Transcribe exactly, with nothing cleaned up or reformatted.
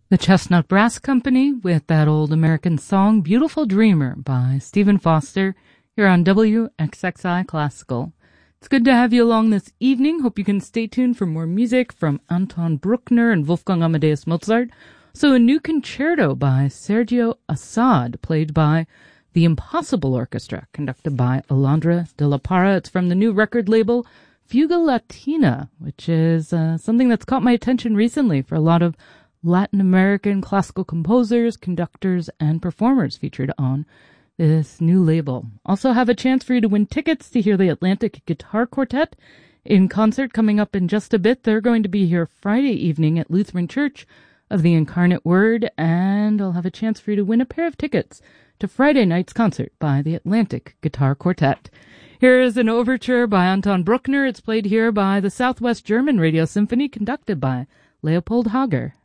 The Chestnut Brass Company with that old American song, Beautiful Dreamer by Stephen Foster, here on W X X I Classical. It's good to have you along this evening. Hope you can stay tuned for more music from Anton Bruckner and Wolfgang Amadeus Mozart. So a new concerto by Sergio Assad, played by the Impossible Orchestra, conducted by Alondra de la Parra. It's from the new record label Fuga Latina, which is uh, something that's caught my attention recently for a lot of Latin American classical composers, conductors, and performers featured on this new label. Also have a chance for you to win tickets to hear the Atlantic Guitar Quartet in concert coming up in just a bit. They're going to be here Friday evening at Lutheran Church of the Incarnate Word, and I'll have a chance for you to win a pair of tickets to Friday night's concert by the Atlantic Guitar Quartet. Here is an overture by Anton Bruckner. It's played here by the Southwest German Radio Symphony, conducted by Leopold Hager.